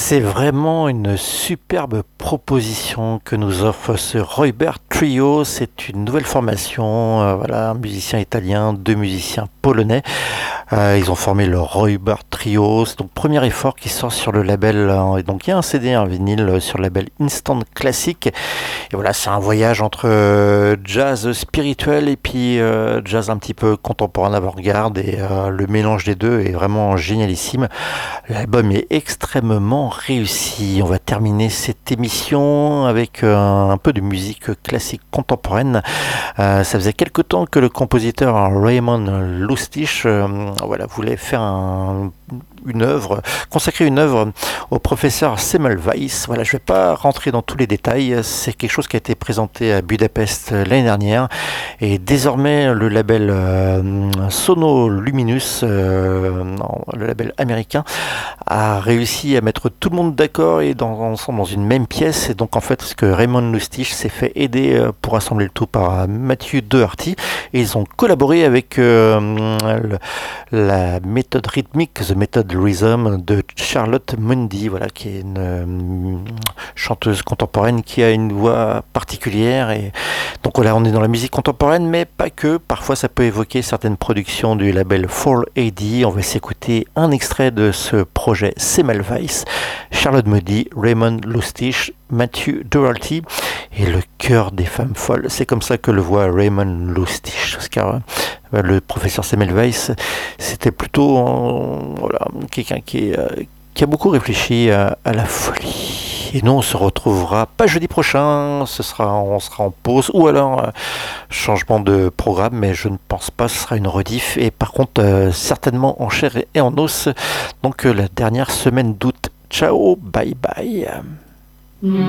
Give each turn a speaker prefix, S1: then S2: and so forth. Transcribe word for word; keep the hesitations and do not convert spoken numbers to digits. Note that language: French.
S1: C'est vraiment une superbe proposition que nous offre ce Roybert Trio. C'est une nouvelle formation, euh, voilà, un musicien italien, deux musiciens polonais. Euh, ils ont formé le Roybert Trio. C'est donc premier effort qui sort sur le label. euh, et donc il y a un C D, un vinyle euh, sur le label Instant Classic. Et voilà, c'est un voyage entre euh, jazz spirituel et puis euh, jazz un petit peu contemporain avant-garde. Et euh, le mélange des deux est vraiment génialissime. L'album est extrêmement réussi. On va terminer cette émission avec euh, un peu de musique classique contemporaine. Euh, ça faisait quelque temps que le compositeur Raymond Lustig euh, voilà, voulait faire un, une œuvre, consacrer une œuvre au professeur Semmelweis. Voilà, je ne vais pas rentrer dans tous les détails. C'est quelque chose qui a été présenté à Budapest l'année dernière. Et désormais, le label euh, Sono Luminous, euh, non, le label américain, a réussi à mettre tout le monde d'accord et dans, ensemble dans une même pièce. Et donc en fait, ce que Raymond Lustig s'est fait aider euh, pour assembler le tout par Mathieu Doherty. Et ils ont collaboré avec euh, le, la méthode rythmique, The Method Rhythm de Charlotte Mundy, voilà, qui est une euh, chanteuse contemporaine qui a une voix particulière. Et donc voilà, on est dans la musique contemporaine, mais pas que. Parfois, ça peut évoquer certaines productions du label four A D. On va s'écouter un extrait de ce projet Semmelweis, Charlotte Mundy, Raymond Lustig, Matthew Doherty et le chœur des femmes folles. C'est comme ça que le voit Raymond Lustig, car euh, le professeur Semmelweis, c'était plutôt euh, voilà, quelqu'un qui, euh, qui a beaucoup réfléchi à, à la folie. Et nous, on se retrouvera pas jeudi prochain, ce sera, on sera en pause, ou alors euh, changement de programme, mais je ne pense pas, ce sera une rediff. Et par contre, euh, certainement en chair et en os, donc euh, la dernière semaine d'août. Ciao, bye bye.
S2: Mm.